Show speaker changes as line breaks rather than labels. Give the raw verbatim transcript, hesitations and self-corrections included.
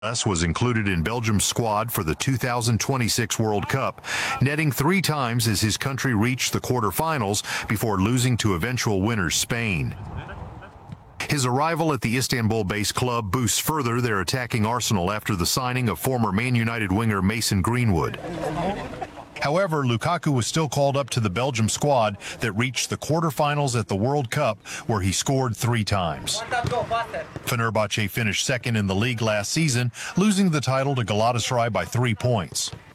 was included in Belgium's squad for the two thousand twenty-six World Cup, netting three times as his country reached the quarterfinals before losing to eventual winners Spain. His arrival at the Istanbul-based club boosts further their attacking arsenal after the signing of former Man United winger Mason Greenwood. However, Lukaku was still called up to the Belgium squad that reached the quarterfinals at the World Cup, where he scored three times. Fenerbahce finished second in the league last season, losing the title to Galatasaray by three points.